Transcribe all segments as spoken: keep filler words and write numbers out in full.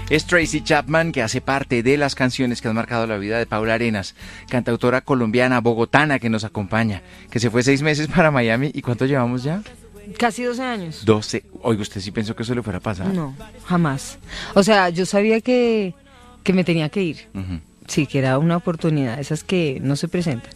Es Tracy Chapman, que hace parte de las canciones que han marcado la vida de Paula Arenas, cantautora colombiana, bogotana, que nos acompaña, que se fue seis meses para Miami. ¿Y cuánto llevamos ya? Casi doce años. doce. Oiga, ¿usted sí pensó que eso le fuera a pasar? No, jamás. O sea, yo sabía que, que me tenía que ir. Uh-huh. Sí, que era una oportunidad, esas que no se presentan.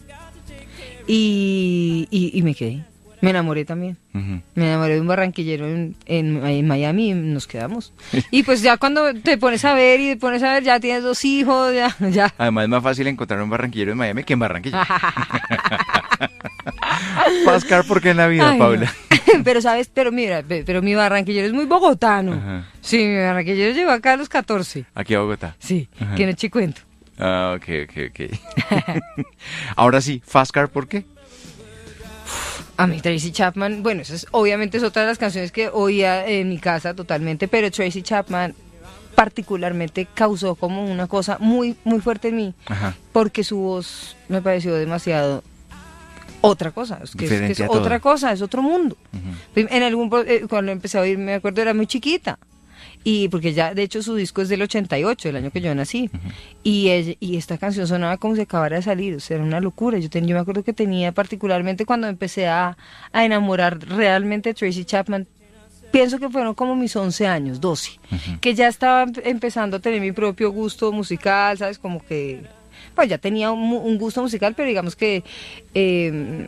Y, y, y me quedé. Me enamoré también. Uh-huh. Me enamoré de un barranquillero en, en, en Miami y nos quedamos. Y pues ya cuando te pones a ver y te pones a ver, ya tienes dos hijos, ya. ya. Además es más fácil encontrar un barranquillero en Miami que en Barranquilla. Pascar, ¿por qué en la vida, Ay, Paula? No. Pero sabes, pero mira, pero mi barranquillero es muy bogotano. Uh-huh. Sí, mi barranquillero llegó acá a los catorce. ¿Aquí a Bogotá? Sí, uh-huh. Que no te cuento. Ah, ok, ok, ok. Ahora sí, Fastcar, ¿por qué? A mí Tracy Chapman, bueno, esa es, obviamente es otra de las canciones que oía en mi casa totalmente, pero Tracy Chapman particularmente causó como una cosa muy muy fuerte en mí. Ajá. Porque su voz me pareció demasiado otra cosa, es que, es, que es otra cosa, es otro mundo. Uh-huh. En algún eh, cuando empecé a oír, me acuerdo, era muy chiquita. Y porque ya, de hecho, su disco es del ochenta y ocho, el año que yo nací. Uh-huh. Y, ella, y esta canción sonaba como si acabara de salir, o sea, era una locura. Yo, ten, yo me acuerdo que tenía, particularmente cuando empecé a, a enamorar realmente de Tracy Chapman, pienso que fueron como mis once años, doce, uh-huh. Que ya estaba empezando a tener mi propio gusto musical, ¿sabes? Como que, pues ya tenía un, un gusto musical, pero digamos que eh,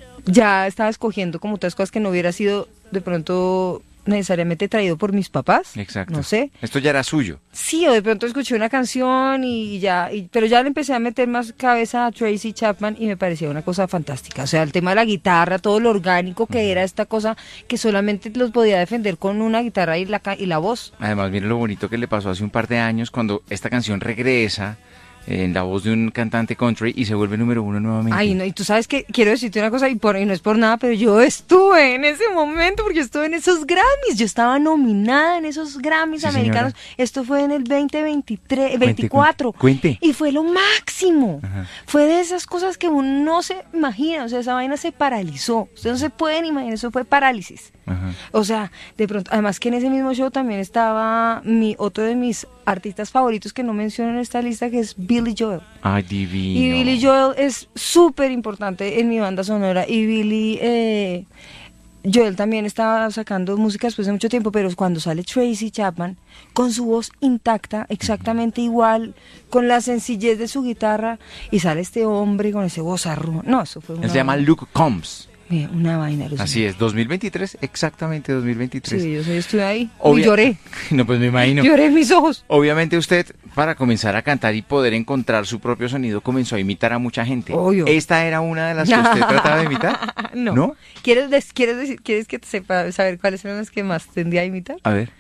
ya estaba escogiendo como otras cosas que no hubiera sido de pronto necesariamente traído por mis papás. Exacto. No sé. Esto ya era suyo. Sí, o de pronto escuché una canción y ya, y, pero ya le empecé a meter más cabeza a Tracy Chapman y me parecía una cosa fantástica. O sea, el tema de la guitarra, todo lo orgánico que uh-huh. era esta cosa que solamente los podía defender con una guitarra y la, y la voz. Además, miren lo bonito que le pasó hace un par de años cuando esta canción regresa en la voz de un cantante country y se vuelve número uno nuevamente. Ay, no, y tú sabes que quiero decirte una cosa, y, por, y no es por nada, pero yo estuve en ese momento, porque estuve en esos Grammys, yo estaba nominada en esos Grammys sí, americanos, señora. Esto fue en el veinte veintitrés, veinticuatro, cuente, cuente. Y fue lo máximo. Ajá. Fue de esas cosas que uno no se imagina, o sea, esa vaina se paralizó, ustedes no se pueden imaginar, eso fue parálisis. Ajá. O sea, de pronto, además que en ese mismo show también estaba mi otro de mis artistas favoritos que no menciono en esta lista, que es Billy Joel. Ay, divino. Y Billy Joel es súper importante en mi banda sonora. Y Billy eh, Joel también estaba sacando música después de mucho tiempo, pero cuando sale Tracy Chapman, con su voz intacta, exactamente uh-huh. igual, con la sencillez de su guitarra, y sale este hombre con ese vozarrón. No, eso fue una... Él se llama Luke Combs. Una vaina. Así es, dos mil veintitrés, exactamente dos mil veintitrés. Sí, yo, yo estuve ahí Obvia- y lloré. No, pues me imagino. Lloré en mis ojos. Obviamente usted, para comenzar a cantar y poder encontrar su propio sonido, comenzó a imitar a mucha gente. Obvio. ¿Esta era una de las que usted trataba de imitar? No. ¿No? ¿Quieres, des- ¿Quieres, decir, ¿Quieres que te sepa saber cuáles eran las que más tendía a imitar? A ver.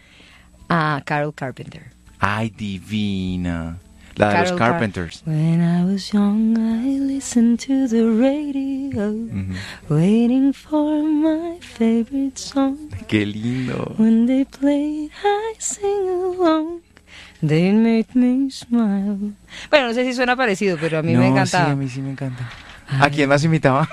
Ah, Carol Carpenter. Ay, divina. La de Carol los Carpenters. Car- When I was young, I listened to the radio, uh-huh. waiting for my favorite song. Qué lindo. When they played, I sing along. They make me smile. Bueno, no sé si suena parecido, pero a mí no, me encantaba. Sí, a mí sí me encanta. Ay. ¿A quién más imitaba?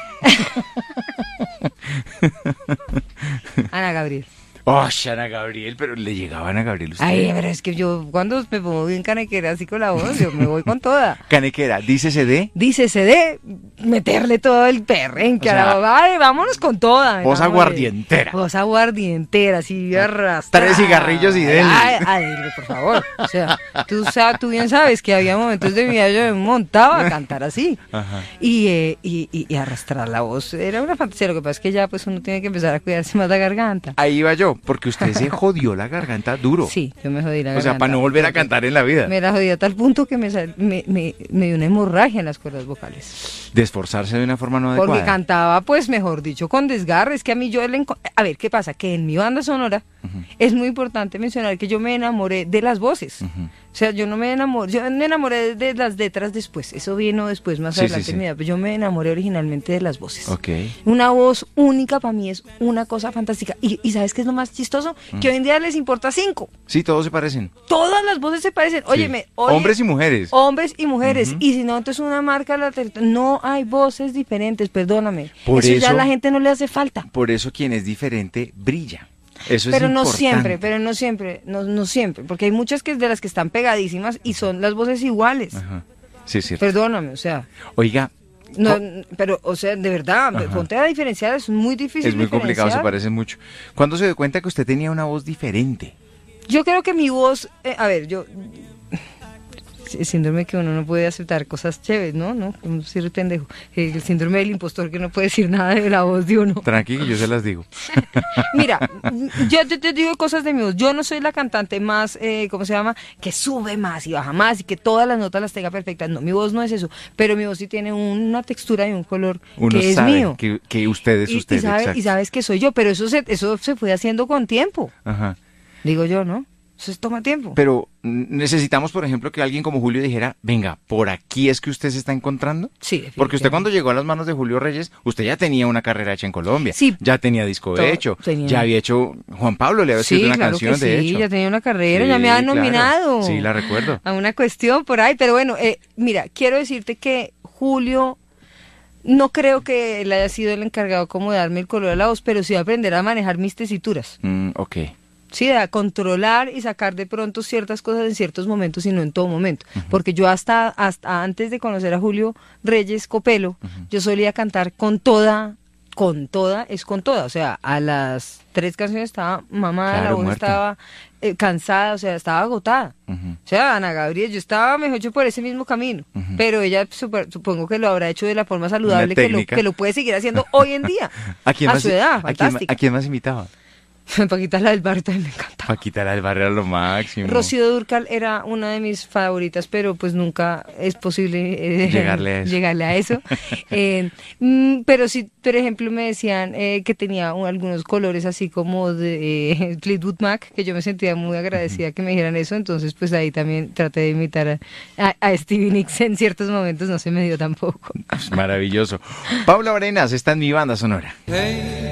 Ana Gabriel. Oh, Ana Gabriel, pero le llegaba a Ana Gabriel usted. Ay, pero es que yo cuando me pongo bien canequera así con la voz, yo me voy con toda. Canequera, dícese de... Dícese de meterle todo el perrenque, o sea, a la, ay, vámonos con toda. Voz aguardientera. Voz aguardientera, así arrastrada. Tres cigarrillos y denle. Ay, ay, ay, por favor. O sea, tú, o sea, tú bien sabes que había momentos de mi vida yo me montaba a cantar así. Ajá. Y, eh, y, y, y arrastrar la voz era una fantasía. Lo que pasa es que ya pues uno tiene que empezar a cuidarse más la garganta. Ahí iba yo. Porque usted se jodió la garganta duro. Sí, yo me jodí la o garganta. O sea, para no volver a cantar en la vida. Me la jodí a tal punto que me, sal, me, me, me dio una hemorragia en las cuerdas vocales. De esforzarse de una forma no adecuada. Porque cantaba, pues, mejor dicho, con desgarre. Es que a mí yo... Le a ver, ¿qué pasa? Que en mi banda sonora uh-huh. es muy importante mencionar que yo me enamoré de las voces. Uh-huh. O sea, yo no me enamoré... Yo me enamoré de las letras después. Eso vino después, más sí, adelante sí, sí. en mi vida. Pero yo me enamoré originalmente de las voces. Okay. Una voz única para mí es una cosa fantástica. Y, y ¿sabes qué es lo más chistoso? Uh-huh. Que hoy en día les importa cinco. Sí, todos se parecen. Todas las voces se parecen. Sí. Óyeme, oye, hombres y mujeres. Hombres y mujeres. Uh-huh. Y si no, entonces una marca la ter- no hay voces diferentes, perdóname. Por eso, eso ya a la gente no le hace falta. Por eso quien es diferente brilla. Eso pero es no importante. siempre, pero no siempre, no, no siempre, porque hay muchas que de las que están pegadísimas y son las voces iguales. Ajá. Sí, es cierto. Perdóname, o sea, Oiga, no, co- pero, o sea, de verdad, Ajá. ponte a diferenciar, es muy difícil es muy complicado, se diferenciar. parecen mucho. ¿Cuándo se dio cuenta que usted tenía una voz diferente? Yo creo que mi voz, eh, a ver, yo, el síndrome que uno no puede aceptar cosas chéveres, ¿no? ¿No? Como decir pendejo. El síndrome del impostor que no puede decir nada de la voz de uno. Tranqui, que yo se las digo. Mira, yo te, te digo cosas de mi voz. Yo no soy la cantante más, eh, ¿cómo se llama? Que sube más y baja más y que todas las notas las tenga perfectas. No, mi voz no es eso. Pero mi voz sí tiene una textura y un color Uno que es sabe mío. que, que usted es Y, usted, y, sabe- exacto. y sabes que soy yo, pero eso se, eso se fue haciendo con tiempo. Ajá. Digo yo, ¿no? Eso es- toma tiempo. Pero mm, necesitamos, por ejemplo, que alguien como Julio dijera, venga, por aquí es que usted se está encontrando. Sí, Porque usted cuando definitivamente. llegó a las manos de Julio Reyes, usted ya tenía una carrera hecha en Colombia. Sí. Ya tenía disco Todo- hecho. tenía. Ya había hecho, Juan Pablo le había escrito una claro canción, que de sí, hecho. ya tenía una carrera, ya Sí, me habían claro. nominado. Sí, la recuerdo. A una cuestión por ahí, pero bueno, eh, mira, quiero decirte que Julio, no creo que él haya sido el encargado como de darme el color a la voz, pero sí de aprender a manejar mis tesituras. Mm, ok. Sí, a controlar y sacar de pronto ciertas cosas en ciertos momentos y no en todo momento. Porque yo hasta, hasta antes de conocer a Julio Reyes Copelo, yo solía cantar con toda, con toda, es con toda. O sea, a las tres canciones estaba mamada, Claro, la voz muerta. estaba eh, cansada, o sea, estaba agotada. Ujú. O sea, Ana Gabriel, yo estaba mejor hecho por ese mismo camino, Ujú. pero ella super- supongo que lo habrá hecho de la forma saludable que lo, técnica. que lo puede seguir haciendo hoy en día. ¿A quién a más, su edad, ¿a quién, ma- fantástica. ¿A quién más imitaba? Paquita la del barrio también me encanta. Paquita la del barrio era lo máximo. Rocío Dúrcal era una de mis favoritas, pero pues nunca es posible eh, Llegarle a eso. llegarle a eso. Eh, mm, pero sí, por ejemplo, me decían eh, que tenía un- algunos colores así como de eh, Fleetwood Mac, que yo me sentía muy agradecida que me dijeran eso, entonces pues ahí también traté de imitar a, a, a Stevie Nicks en ciertos momentos, no se me dio tampoco. Maravilloso. Paula Arenas está en Mi Banda Sonora.